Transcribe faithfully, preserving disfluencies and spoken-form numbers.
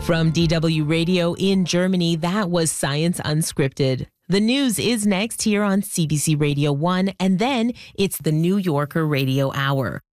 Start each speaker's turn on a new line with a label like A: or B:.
A: From D W Radio in Germany, that was Science Unscripted. The news is next here on C B C Radio one, and then it's the New Yorker Radio Hour.